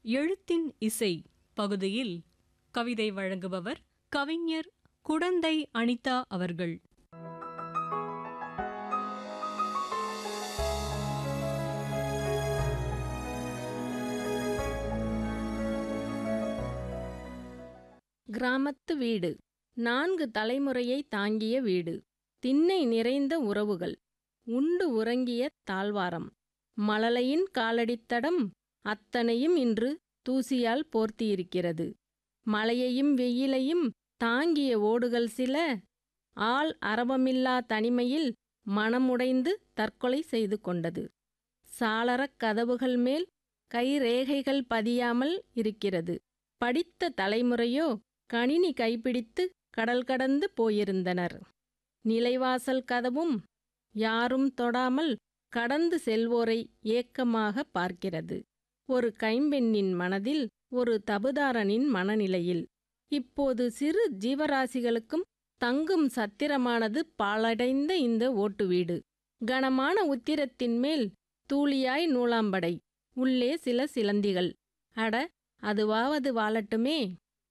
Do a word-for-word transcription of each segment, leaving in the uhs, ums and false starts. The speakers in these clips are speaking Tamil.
எழுத்தின் இசை பகுதியில் கவிதை வழங்குபவர் கவிஞர் குடந்தை அனிதா அவர்கள். கிராமத்து வீடு, நான்கு தலைமுறையை தாங்கிய வீடு, திண்ணை நிறைந்த உறவுகள், உண்டு உறங்கிய தாழ்வாரம், மழலையின் காலடித்தடம் அத்தனையும் இன்று தூசியால் போர்த்தியிருக்கிறது. மழையையும் வெயிலையும் தாங்கிய ஓடுகள் சில ஆள் அரவமில்லா தனிமையில் மனமுடைந்து தற்கொலை செய்து கொண்டது. சாளரக் கதவுகள் மேல் கைரேகைகள் பதியாமல் இருக்கிறது. படித்த தலைமுறையோ கணினி கைப்பிடித்து கடல் கடந்து போயிருந்தனர். நிலைவாசல் கதவும் யாரும் தொடாமல் கடந்து செல்வோரை ஏக்கமாக பார்க்கிறது. ஒரு கைம்பெண்ணின் மனதில், ஒரு தபுதாரனின் மனநிலையில். இப்போது சிறு ஜீவராசிகளுக்கும் தங்கும் சத்திரமானது பாழடைந்த இந்த ஓட்டு வீடு. கனமான உத்திரத்தின் மேல் தூளியாய் நூலாம்படை, உள்ளே சில சிலந்திகள். அட, அதுவாவது வாழட்டுமே.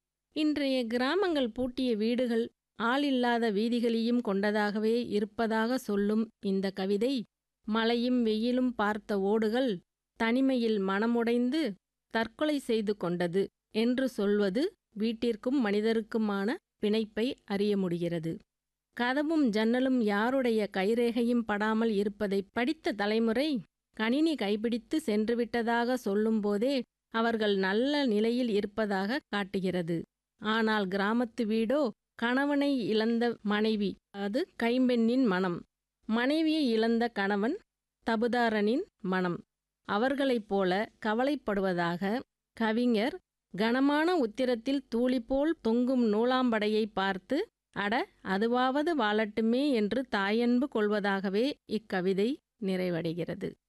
இன்றைய கிராமங்கள் பூட்டிய வீடுகள் ஆளில்லாத வீதிகளையும் கொண்டதாகவே இருப்பதாக சொல்லும் இந்த கவிதை, மழையும் வெயிலும் பார்த்த ஓடுகள் தனிமையில் மனமுடைந்து தற்கொலை செய்து கொண்டது என்று சொல்வது வீட்டிற்கும் மனிதருக்குமான பிணைப்பை அறிய முடிகிறது. கதவும் ஜன்னலும் யாருடைய கைரேகையும் படாமல் இருப்பதை படித்த தலைமுறை கணினி கைப்பிடித்து சென்றுவிட்டதாக சொல்லும்போதே அவர்கள் நல்ல நிலையில் இருப்பதாக காட்டுகிறது. ஆனால் கிராமத்து வீடோ கணவனை இழந்த மனைவி, அது கைம்பெண்ணின் மனம், மனைவியை இழந்த கணவன் தபுதாரனின் மனம், அவர்களைப் போல கவலைப்படுவதாக கவிஞர் கனமான உத்திரத்தில் தூளி போல் தொங்கும் நூலாம்படையை பார்த்து, அட, அதுவாவது வாழட்டுமே என்று தாயன்பு கொள்வதாகவே இக்கவிதை நிறைவடைகிறது.